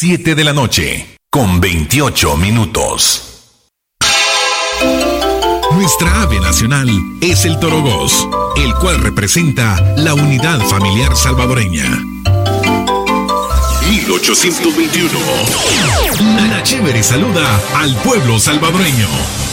7 de la noche, con 28 minutos. Nuestra ave nacional es el torogós, el cual representa la unidad familiar salvadoreña. 1821. La Chévere saluda al pueblo salvadoreño.